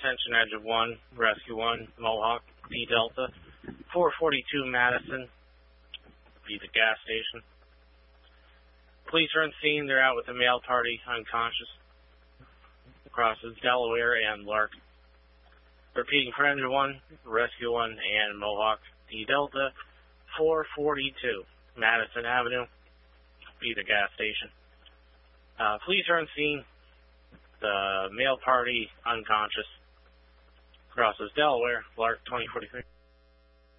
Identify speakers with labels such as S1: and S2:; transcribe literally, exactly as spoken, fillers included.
S1: attention, edge of one, rescue one, Mohawk, D Delta, four forty-two Madison, be the gas station. Police are on scene. They're out with the male party, unconscious. Crosses Delaware and Lark. Repeating for engine one, rescue one, and Mohawk, D Delta, four forty-two Madison Avenue, be the gas station. Uh, police are on scene. The male party, unconscious. Crosses Delaware, Lark twenty forty-three.